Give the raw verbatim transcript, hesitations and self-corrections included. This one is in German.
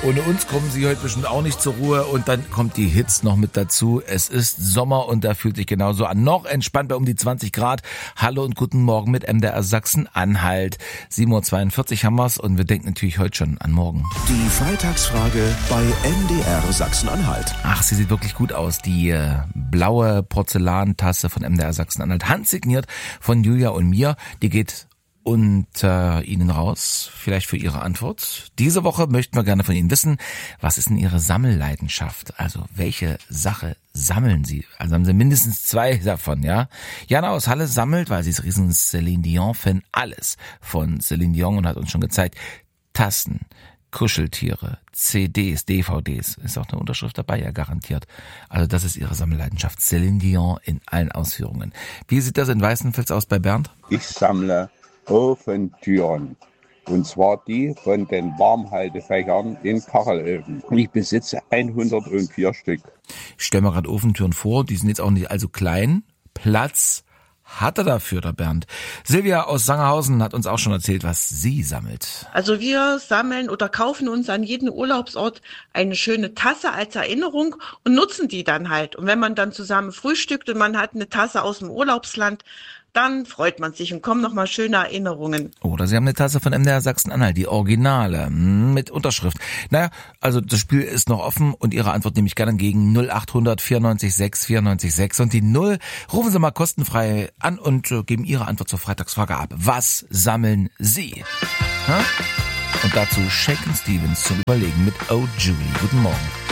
Ohne uns kommen Sie heute bestimmt auch nicht zur Ruhe und dann kommt die Hitze noch mit dazu. Es ist Sommer und da fühlt sich genauso an. Noch entspannt bei um die zwanzig Grad. Hallo und guten Morgen mit M D R Sachsen-Anhalt. sieben Uhr zweiundvierzig haben wir's und wir denken natürlich heute schon an morgen. Die Freitagsfrage bei M D R Sachsen-Anhalt. Ach, sie sieht wirklich gut aus. Die äh, blaue Porzellantasse von M D R Sachsen-Anhalt. Handsigniert von Julia und mir. Die geht unter Ihnen raus, vielleicht für Ihre Antwort. Diese Woche möchten wir gerne von Ihnen wissen, was ist denn Ihre Sammelleidenschaft? Also welche Sache sammeln Sie? Also haben Sie mindestens zwei davon, ja? Jana aus Halle sammelt, weil sie ist riesen Celine Dion-Fan, alles von Celine Dion und hat uns schon gezeigt, Tassen, Kuscheltiere, C Ds, D V Ds, ist auch eine Unterschrift dabei, ja garantiert. Also das ist ihre Sammelleidenschaft, Celine Dion in allen Ausführungen. Wie sieht das in Weißenfels aus bei Bernd? Ich sammle Ofentüren. Und zwar die von den Warmhaltefächern in Kachelöfen. Ich besitze hundertvier Stück. Ich stelle mir gerade Ofentüren vor, die sind jetzt auch nicht allzu klein. Platz hat er dafür, der Bernd. Silvia aus Sangerhausen hat uns auch schon erzählt, was sie sammelt. Also wir sammeln oder kaufen uns an jedem Urlaubsort eine schöne Tasse als Erinnerung und nutzen die dann halt. Und wenn man dann zusammen frühstückt und man hat eine Tasse aus dem Urlaubsland, dann freut man sich und kommen nochmal schöne Erinnerungen. Oder Sie haben eine Tasse von M D R Sachsen-Anhalt, die Originale, mit Unterschrift. Naja, also das Spiel ist noch offen und Ihre Antwort nehme ich gerne entgegen. null achthundert vierundneunzig sechs vierundneunzig sechs und die Null rufen Sie mal kostenfrei an und geben Ihre Antwort zur Freitagsfrage ab. Was sammeln Sie? Ha? Und dazu Shakin' Stevens zum Überlegen mit Oh Julie. Guten Morgen.